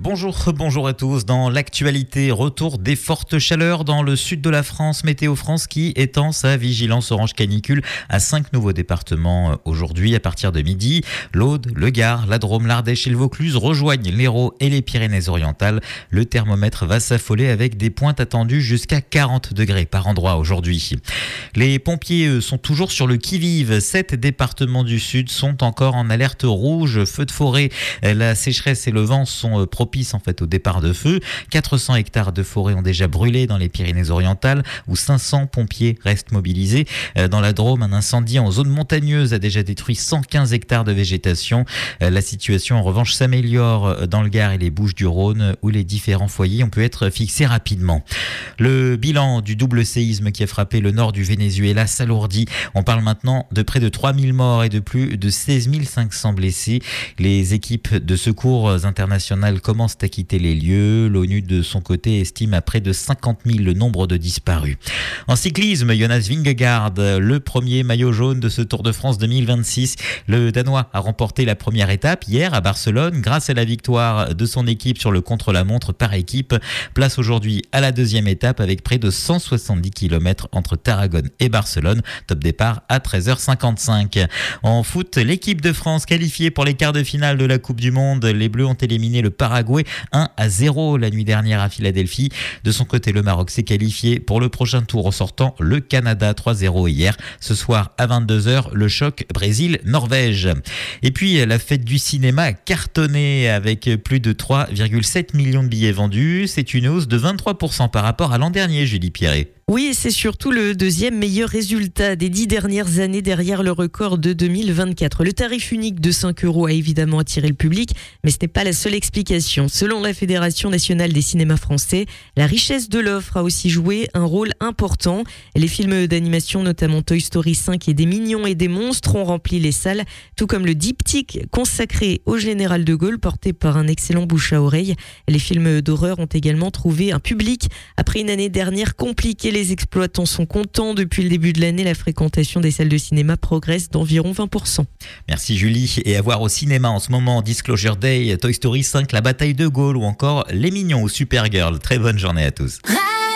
Bonjour à tous. Dans l'actualité, retour des fortes chaleurs dans le sud de la France. Météo France qui étend sa vigilance orange canicule à 5 nouveaux départements aujourd'hui à partir de midi. L'Aude, le Gard, la Drôme, l'Ardèche et le Vaucluse rejoignent l'Hérault et les Pyrénées-Orientales. Le thermomètre va s'affoler avec des pointes attendues jusqu'à 40 degrés par endroit aujourd'hui. Les pompiers sont toujours sur le qui-vive. 7 départements du sud sont encore en alerte rouge. Feux de forêt, la sécheresse et le vent sont propices au départ de feu. 400 hectares de forêt ont déjà brûlé dans les Pyrénées-Orientales où 500 pompiers restent mobilisés. Dans la Drôme, un incendie en zone montagneuse a déjà détruit 115 hectares de végétation. La situation en revanche s'améliore dans le Gard et les Bouches-du-Rhône où les différents foyers ont pu être fixés rapidement. Le bilan du double séisme qui a frappé le nord du Venezuela s'alourdit. On parle maintenant de près de 3000 morts et de plus de 16 500 blessés. Les équipes de secours internationales commencent à quitter les lieux. L'ONU, de son côté, estime à près de 50 000 le nombre de disparus. En cyclisme, Jonas Vingegaard, le premier maillot jaune de ce Tour de France 2026. Le Danois a remporté la première étape hier à Barcelone grâce à la victoire de son équipe sur le contre-la-montre par équipe. Place aujourd'hui à la deuxième étape avec près de 170 km entre Tarragone et Barcelone. Top départ à 13h55. En foot, l'équipe de France qualifiée pour les quarts de finale de la Coupe du Monde. Les Bleus ont éliminé le Paraguay 1-0 la nuit dernière à Philadelphie. De son côté, le Maroc s'est qualifié pour le prochain tour en sortant le Canada 3-0 hier. Ce soir à 22h, le choc Brésil-Norvège. Et puis la fête du cinéma a cartonné avec plus de 3,7 millions de billets vendus. C'est une hausse de 23% par rapport à l'an dernier, Julie Pierret. Oui, et c'est surtout le deuxième meilleur résultat des 10 dernières années derrière le record de 2024. Le tarif unique de 5 € a évidemment attiré le public, mais ce n'est pas la seule explication. Selon la Fédération nationale des cinémas français, la richesse de l'offre a aussi joué un rôle important. Les films d'animation, notamment Toy Story 5 et des Mignons et des Monstres, ont rempli les salles, tout comme le diptyque consacré au général de Gaulle, porté par un excellent bouche à oreille. Les films d'horreur ont également trouvé un public. Après une année dernière compliquée, les exploitants sont contents. Depuis le début de l'année, la fréquentation des salles de cinéma progresse d'environ 20%. Merci Julie. Et à voir au cinéma en ce moment, Disclosure Day, Toy Story 5, La bataille de Gaulle ou encore Les Mignons ou Supergirl. Très bonne journée à tous.